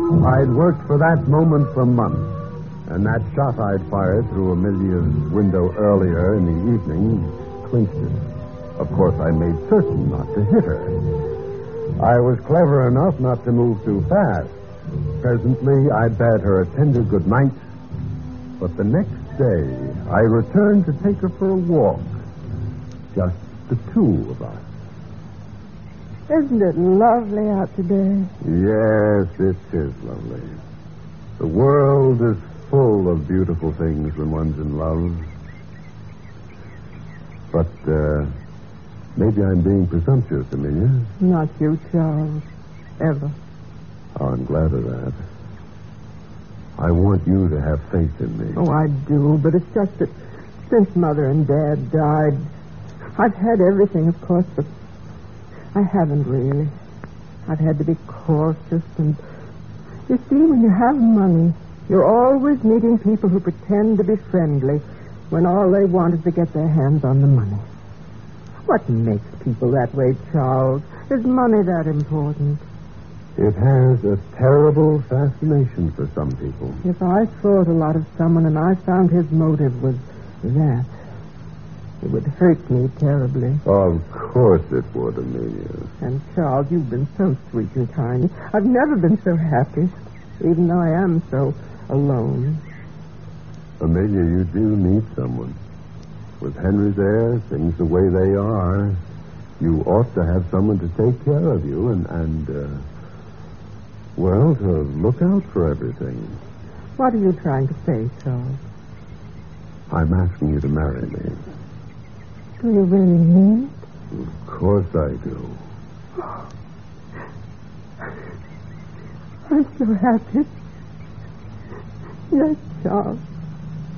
I'd worked for that moment for months, and that shot I'd fired through Amelia's window earlier in the evening clinched it. Of course, I made certain not to hit her. I was clever enough not to move too fast. Presently, I bade her a tender good night, but the next day, I returned to take her for a walk. Just the two of us. Isn't it lovely out today? Yes, it is lovely. The world is full of beautiful things when one's in love. But, maybe I'm being presumptuous, Amelia. Not you, Charles. Ever. Oh, I'm glad of that. I want you to have faith in me. Oh, I do, but it's just that since Mother and Dad died, I've had everything, of course, but I haven't really. I've had to be cautious, and you see, when you have money, you're always meeting people who pretend to be friendly when all they want is to get their hands on the money. What makes people that way, Charles? Is money that important? It has a terrible fascination for some people. If I thought a lot of someone and I found his motive was that, it would hurt me terribly. Of course it would, Amelia. And, Charles, you've been so sweet and kind. I've never been so happy, even though I am so alone. Amelia, you do need someone. With Henry there, things the way they are, you ought to have someone to take care of you and well, to look out for everything. What are you trying to say, Charles? I'm asking you to marry me. Do you really mean it? Of course I do. I'm so happy. Yes, Charles.